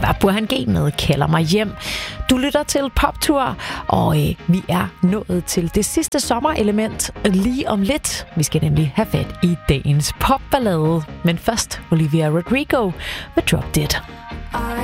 Burhan G med Kalder mig hjem. Du lytter til Poptur, og vi er nået til det sidste sommerelement lige om lidt. Vi skal nemlig have fat i dagens popballade. Men først Olivia Rodrigo med Drop Dead.